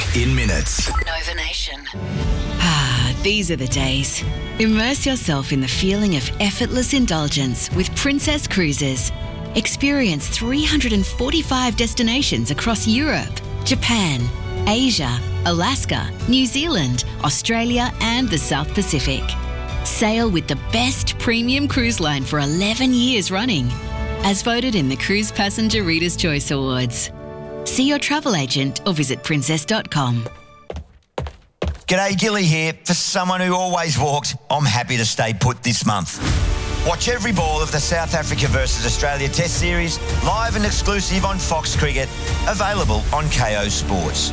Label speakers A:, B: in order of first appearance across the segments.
A: in minutes.
B: Nova Nation.
C: These are the days. Immerse yourself in the feeling of effortless indulgence with Princess Cruises. Experience 345 destinations across Europe, Japan, Asia, Alaska, New Zealand, Australia and the South Pacific. Sail with the best premium cruise line for 11 years running, as voted in the Cruise Passenger Reader's Choice Awards. See your travel agent or visit princess.com.
D: G'day, Gilly here. For someone who always walked, I'm happy to stay put this month. Watch every ball of the South Africa versus Australia Test Series live and exclusive on Fox Cricket, available on KO Sports.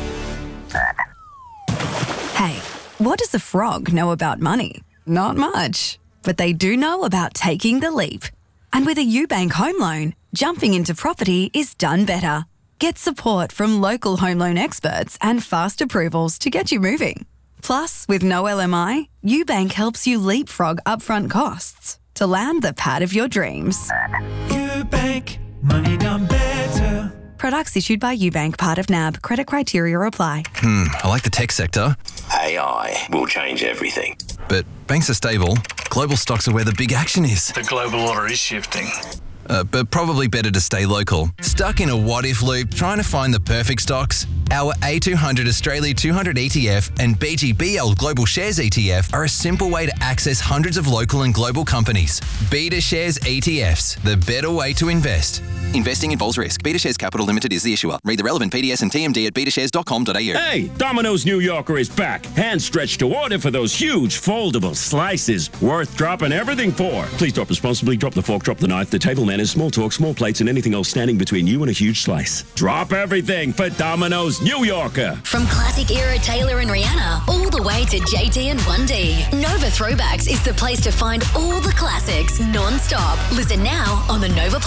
E: Hey, what does a frog know about money? Not much, but they do know about taking the leap. And with a UBank home loan, jumping into property is done better. Get support from local home loan experts and fast approvals to get you moving. Plus, with no LMI, UBank helps you leapfrog upfront costs to land the pad of your dreams.
F: UBank, money done better.
E: Products issued by UBank, part of NAB. Credit criteria apply.
A: I like the tech sector,
G: AI will change everything.
A: but banks are stable. Global stocks are where the big action is.
H: The global order is shifting.
A: But probably better to stay local. Stuck in a what-if loop trying to find the perfect stocks? Our A200 Australia 200 ETF and BGBL Global Shares ETF are a simple way to access hundreds of local and global companies. Beta Shares ETFs, the better way to invest. Investing involves risk. Beta Shares Capital Limited is the issuer. Read the relevant PDS and TMD at betashares.com.au.
I: Hey, Domino's New Yorker is back. Hand stretched to order for those huge foldable slices. Worth dropping everything for. Please drop responsibly. Drop the fork, drop the knife, the table manners, small talk, small plates, and anything else standing between you and a huge slice. Drop everything for Domino's New Yorker.
B: From classic era Taylor and Rihanna, all the way to JT and 1D. Nova Throwbacks is the place to find all the classics non-stop. Listen now on the Nova